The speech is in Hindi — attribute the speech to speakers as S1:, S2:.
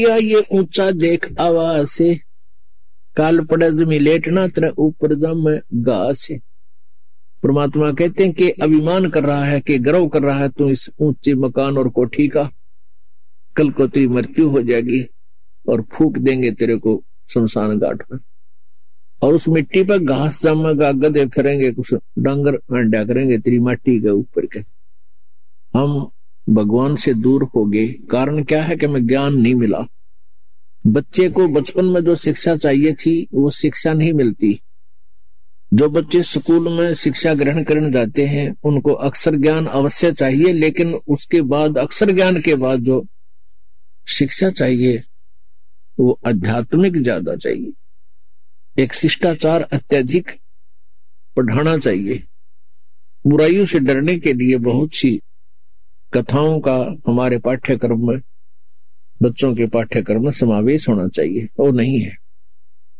S1: या ये ऊंचा देख आवाज से, काल पड़े जमी लेटना तेरे ऊपर जम घास से। परमात्मा कहते हैं कि अभिमान कर रहा है, कि गर्व कर रहा है तू इस ऊंचे मकान और कोठी का, कल को तेरी मृत्यु हो जाएगी और फूक देंगे तेरे को शमशान घाट में, और उस मिट्टी पर घास जमेगा, गधे फिरेंगे, कुछ डांगर अंडा करेंगे तेरी माटी के ऊपर के। हम भगवान से दूर हो गए, कारण क्या है कि हमें ज्ञान नहीं मिला। बच्चे को बचपन में जो शिक्षा चाहिए थी वो शिक्षा नहीं मिलती। जो बच्चे स्कूल में शिक्षा ग्रहण करने जाते हैं उनको अक्षर ज्ञान अवश्य चाहिए, लेकिन उसके बाद अक्षर ज्ञान के बाद जो शिक्षा चाहिए वो आध्यात्मिक ज्यादा चाहिए। एक शिष्टाचार अत्यधिक पढ़ाना चाहिए। बुराइयों से डरने के लिए बहुत सी कथाओं का हमारे पाठ्यक्रम में, बच्चों के पाठ्यक्रम में समावेश होना चाहिए, वो नहीं है।